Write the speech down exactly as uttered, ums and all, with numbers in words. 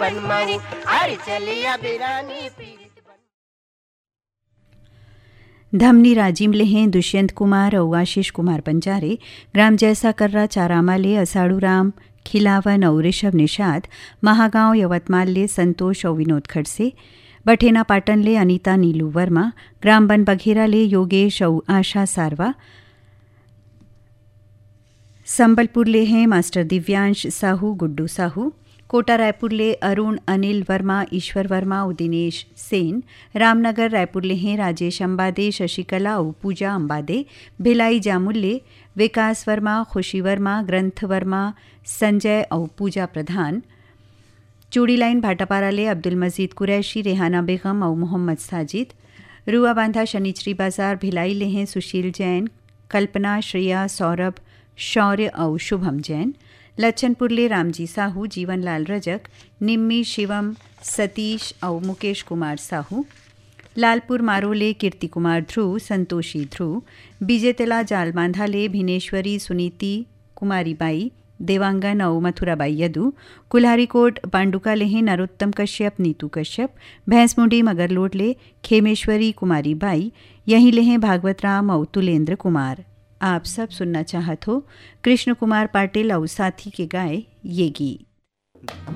बन मऊ अरे चलिया बिरानी पीरित धमनी राजीमले हैं दुष्यंत कुमार और आशीष कुमार पंजारे ग्राम जैसा कर्रा चारामाले असाड़ू राम खिलावन और ऋषभ निषाद महागांव यवतमाल ले संतोष और विनोद खड़से बठेना पाटन ले अनीता नीलू वर्मा ग्राम बन बघेरा ले योगेश और आशा सारवा संबलपुर ले हैं मास्टर दिव्यांश साहू गुड्डू साहू कोटा रायपुर ले अरुण अनिल वर्मा ईश्वर वर्मा और दिनेश सेन रामनगर रायपुर ले हैं राजेश अंबादे शशिकला और पूजा अंबादे भिलाई जामुल ले विकास वर्मा खुशी वर्मा ग्रंथ वर्मा संजय और पूजा प्रधान चूड़ी लाइन भाटापारा ले अब्दुल मजीद कुरैशी रेहाना बेगम और मोहम्मद साजिद रुआ बांधा शनिचरी बाजार भिलाई ले हैं सुशील जैन कल्पना श्रेया सौरभ शौर्य और शुभम जैन लच्छनपुर ले रामजी साहू जीवनलाल रजक निम्मी शिवम सतीश और मुकेश कुमार साहू लालपुर मारोले कीर्ति कुमार ध्रुव संतोषी ध्रुव बीजेतला जाल बांधा ले भिनेश्वरी सुनीति कुमारी बाई देवांगन और मथुराबाई यदु कुल्हारीकोट पांडुका ले हैं नरोत्तम कश्यप नीतू कश्यप भैंसमुंडी मगरलोट ले खेमेश्वरी कुमारी बाई यहीं ले हैं भागवत राम और तुलेंद्र कुमार। आप सब सुनना चाहत हो कृष्ण कुमार पाटिल और साथी के गाए ये गीत।